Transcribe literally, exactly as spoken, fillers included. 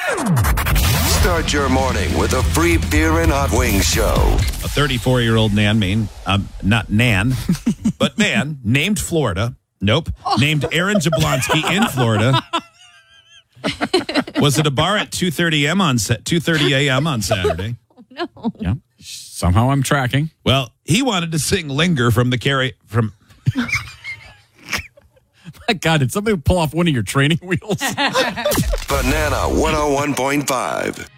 Start your morning with a free beer and hot wings show. A thirty-four-year-old Nan, man, um, not Nan, but man, named Florida. Nope. Oh. Named Aaron Jablonski in Florida. Was at a bar at two thirty a.m. on two thirty a.m. on Saturday. Oh, no. Yeah. Somehow I'm tracking. Well, he wanted to sing "Linger" from the carry from. My God, did somebody pull off one of your training wheels? Banana one oh one point five.